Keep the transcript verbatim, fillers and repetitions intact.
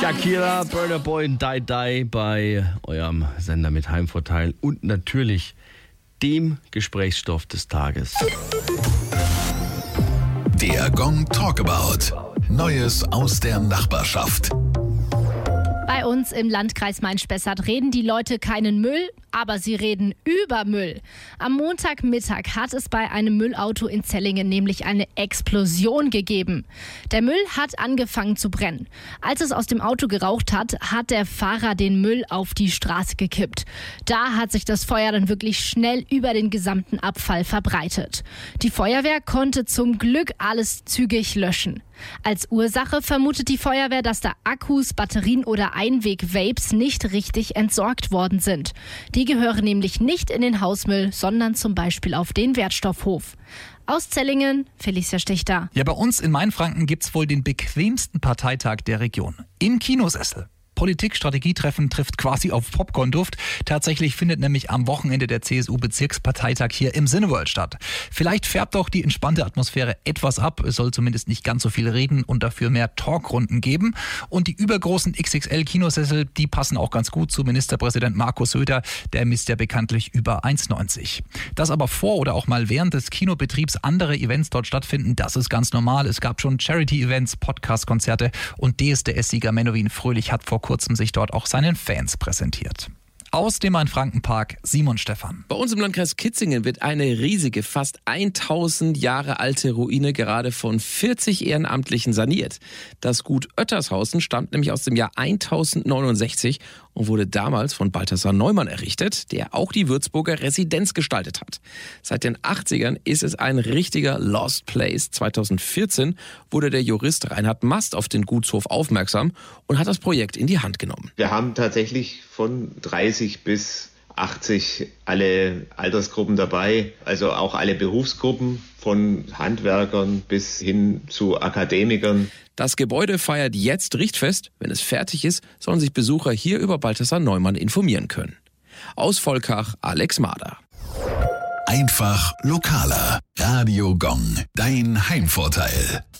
Shakira, Burna Boy und Die Die bei eurem Sender mit Heimvorteil und natürlich dem Gesprächsstoff des Tages. Der Gong Talkabout. Neues aus der Nachbarschaft. Bei uns im Landkreis Main-Spessart reden die Leute keinen Müll, aber sie reden über Müll. Am Montagmittag hat es bei einem Müllauto in Zellingen nämlich eine Explosion gegeben. Der Müll hat angefangen zu brennen. Als es aus dem Auto geraucht hat, hat der Fahrer den Müll auf die Straße gekippt. Da hat sich das Feuer dann wirklich schnell über den gesamten Abfall verbreitet. Die Feuerwehr konnte zum Glück alles zügig löschen. Als Ursache vermutet die Feuerwehr, dass da Akkus, Batterien oder Einweg-Vapes nicht richtig entsorgt worden sind. Die gehören nämlich nicht in den Hausmüll, sondern zum Beispiel auf den Wertstoffhof. Aus Zellingen, Felicia Stichter. Ja, bei uns in Mainfranken gibt's wohl den bequemsten Parteitag der Region. Im Kinosessel. Politik-Strategietreffen trifft quasi auf Popcorn-Duft. Tatsächlich findet nämlich am Wochenende der C S U-Bezirksparteitag hier im Cineworld statt. Vielleicht färbt auch die entspannte Atmosphäre etwas ab. Es soll zumindest nicht ganz so viel reden und dafür mehr Talkrunden geben. Und die übergroßen X X L-Kinosessel, die passen auch ganz gut zu Ministerpräsident Markus Söder. Der misst ja bekanntlich über eins neunzig. Dass aber vor oder auch mal während des Kinobetriebs andere Events dort stattfinden, das ist ganz normal. Es gab schon Charity-Events, Podcast-Konzerte und D S D S-Sieger Menowin Fröhlich hat vor kurzem sich dort auch seinen Fans präsentiert. Aus dem Main-Franken-Park, Simon Stephan. Bei uns im Landkreis Kitzingen wird eine riesige, fast tausend Jahre alte Ruine gerade von vierzig Ehrenamtlichen saniert. Das Gut Oettershausen stammt nämlich aus dem Jahr tausendneunundsechzig und wurde damals von Balthasar Neumann errichtet, der auch die Würzburger Residenz gestaltet hat. Seit den achtzigern ist es ein richtiger Lost Place. zweitausendvierzehn wurde der Jurist Reinhard Mast auf den Gutshof aufmerksam und hat das Projekt in die Hand genommen. Wir haben tatsächlich von dreißig bis achtzig alle Altersgruppen dabei, also auch alle Berufsgruppen, von Handwerkern bis hin zu Akademikern. Das Gebäude feiert jetzt Richtfest. Wenn es fertig ist, sollen sich Besucher hier über Balthasar Neumann informieren können. Aus Volkach, Alex Mader. Einfach lokaler. Radio Gong, dein Heimvorteil.